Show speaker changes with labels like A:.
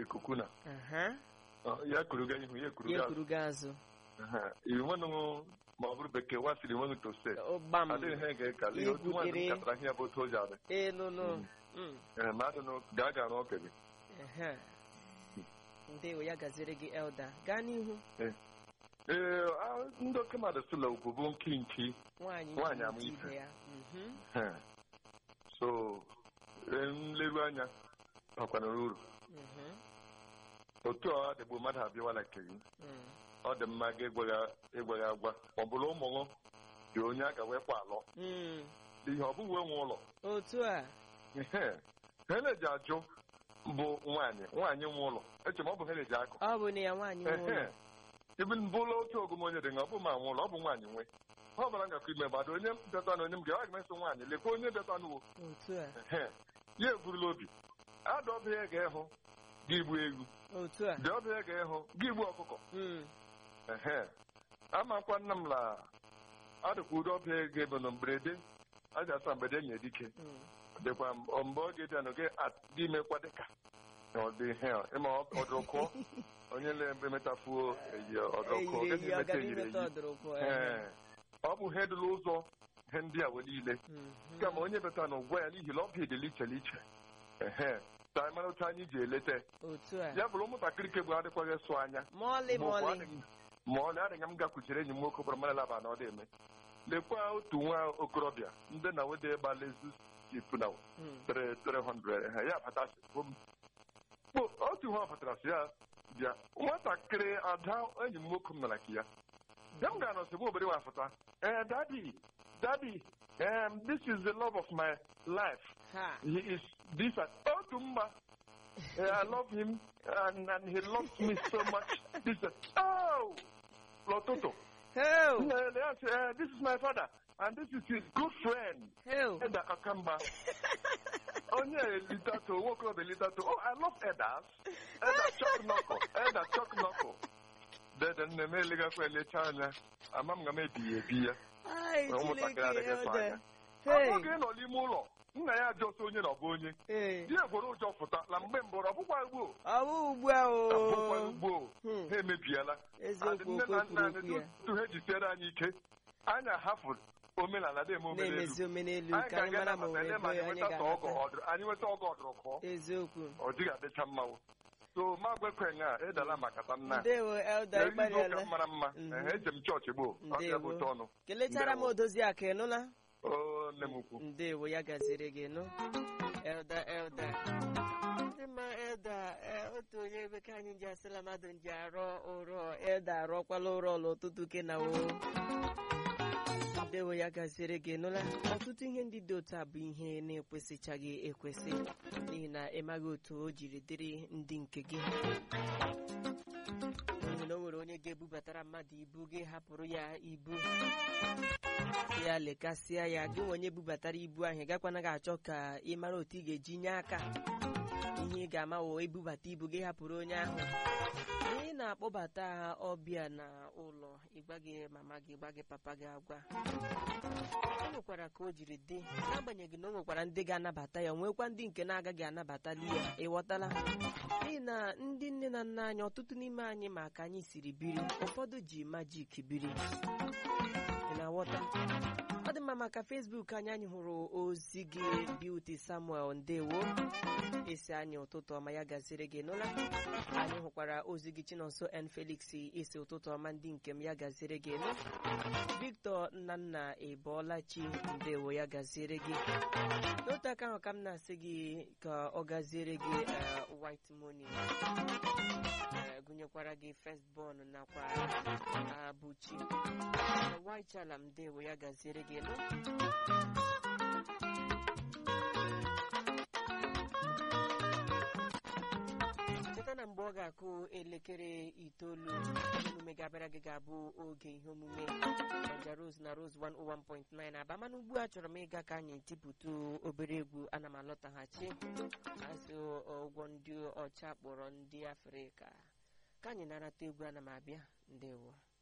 A: ikuku na
B: Aha.
A: ya kuru ga ihu ya kuru
B: Ya
A: ga
B: kwuru gị azụ.
A: iwu nụ ma ọ bụrụ bekee wasịrị nwe to say
B: Gbam.
A: adịghị ha ga-ekali ihe otu nwaanyị katara ihe bụ otu o ji adị
B: Elu nụ.
A: mmadụ nụ ga-aga n'oke gị
B: Ehe. Ndewo ya gaziri gị Elda. Gaa n'ihu.
A: ndị oke mmadụ sịla ugwu bụ nki nwaanyị ama ife
B: ibe ya.
A: so nleru anya ọkwana uru otu ọ dịgbo mmadụ abịawala nke gị ọ dị mma gị ịgwaghị agwa ọ bụrụ ụmụ dị onye a ga-wekwa alọ ihe ọ bụghị nwe ụlọ
B: Otu a.
A: ha na-eji ajụ bụ nwaanyị nwe ụlọ eche ma ọ bụ ha na-eji akụ
B: Ọ bụ na ya nwaanyị nwe ụlọ.
A: ibi bụla otu ogomonye dị nga ọ bụ ma nwe ụlọ ọ bụ nwaanyị nwe ọ bụla ngakọ ime gbado onye bịata na onye m ga-agwa gị eso nwaanyị lekwa onye bịata n'uwo
B: Otu a.
A: ya eburula obi adọbịa ga-ịhụ gị igbu egwu
B: Otu a.
A: dị ọbịa ga-ịhụ gị igbu ọkụkọ amakwa nna m la adịkwa ụdị ọbịa ga-ebe na mberede a ji asa mgbede nye dike dịkwa mgbe ọ ga-ede anụ gị imekwa dịka ịma ọdụrụkụọ onye na-ebe metafuo eyi ọdụrụkụọ ọ bụ ihe dịla ụzọ ihe ndị a wee niile kama onye beta na ụgwọ ya n'ihi na ọbịa dịla iche iche ka anyị mara otu anyị ji eleta ya bụrụ ụmụntakịrị ke bụ adịkwaghị sụ anya ma ọlị adịghị m gakwuchere enyi m nwoke bụrụ mara laba na ọ dị eme lekwa otu nwa okorobịa ndị na wede gbalezu ipu na 300 ha ya batasị otu nwa pụtara sị ya bịa nwatakịrị ada enyi m nwoke m nara ka ya bịa m ga-anọsị bụ obere wafụta daddy this is the love of my life he is this otu mgba I love him and he loves me so much this Lototo this is my father and this is his good friend Eda Akamba onye litato nwokorobịa litato I love Edas Eda Chuck Knuckle dede nne m elegakwa elecha anya ama m ga m ebighị ya ụmụntakịrị adịghị tụ anya oge nọ n'ime ụlọ nna ya ajọsị onye na ọbụ onye di egwere ụjọ fụta na mgbe mbụrụ ọbụkwa ugbo ha emebiela nne na nna anyị tutu ha jisiere anyị ike anyị ahafụ omenala dị eme omenelu anyị nweta ọgọ ọdụrụkọ ọ dịghị adịcha mmanwụ so ma gwekwe nga edala makata nna ụka mara mma eje m chọọchị gboo ọ bụ ụtọ ọnụ
B: kelechara m odozi aka ịnụla
A: nne m ukwu
B: ndewo ya gaziri gị nụ Elda ndị ma Elda otu onye ebe ka anyị ji asịla mmadụ nji arọ ụrọ Elda arọkwala ụrọ ọla ụtụtụ kenawo ndewo ya gaziri gị nụla ọtụtụ ihe ndị dị otu a bụ ihe na-ekwesịchaghị ekwesị n'ihi na ịmaghị otu o jiri dịrị ndị nke gị n'ihi na o nwere onye ga-ebubatara mmadụ ibu gị hapụrụ ya ibu ya lekasịa ya gị onye bubatara ibu ahụ gakwana gị achọ ka ị mara otu ị ga-eji nye aka ihe ị ga-ama wo ebubata ibu gị hapụrụ onye ahụ ị na-akpọbata ọbịa na ụlọ ịgbaghị mama gị ịgbaghị papa gị agwa o nwekwara ka o jiri dị n'agbanyeghị na o nwekwara ndị ga-anabata ya nwekwa ndị nke na-agaghị anabatali ya ịghọtala n'ihi na ndị nne na nna anyị ọtụtụ n'ime anyị ma ka anyị siri biri ụfọdụ ji majik biri ị na-aghọta ọ dị mma maka Facebook anyị hụrụ ozi gị Beauty Samuel ndewo esi anyị ụtụtụ ọma ya gaziri gị nụla anyị hụkwara ozi gị Chinonso N Felix isi ụtụtụ ọma ndị nke m ya gaziri gị nụ Victor Nnanna Ebolachi ndewo ya gaziri gị n'otu aka ahụ ka m na-asị gị ka ọ gaziere gị White Money gụnyekwara gị Firstborn nakwa Abuchi White Chala ndewo ya gaziere gị nụ na mgbe ọ ga-akụ elekere 9 emume ga-abịara gị ga-abụ oge ihe omume Naija Rose na Rose 101.9 Aba mana ugbu a chọrọ m ịga ka anyị tipụta obere egwu ana m alọtaghachi azụ ụgwọ ndị ọcha kpọrọ ndị Afrịka ka anyị narata egwu ana m abịa ndewo